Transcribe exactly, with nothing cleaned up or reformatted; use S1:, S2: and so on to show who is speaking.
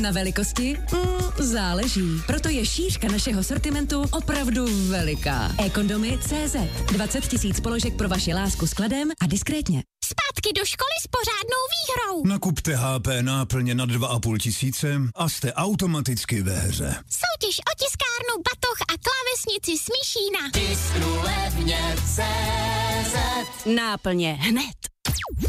S1: Na velikosti? Mm, záleží. Proto je šířka našeho sortimentu opravdu veliká. E-kondomy tečka cé zet. dvacet tisíc položek pro vaši lásku s kladem a diskrétně.
S2: Zpátky do školy s pořádnou výhrou.
S3: Nakupte H P náplně na dva a půl tisíce a jste automaticky ve hře.
S2: Soutěž o tiskárnu, batoh a klávesnici Smíšína.
S4: Tisknu levně tečka cé zet.
S1: Náplně hned.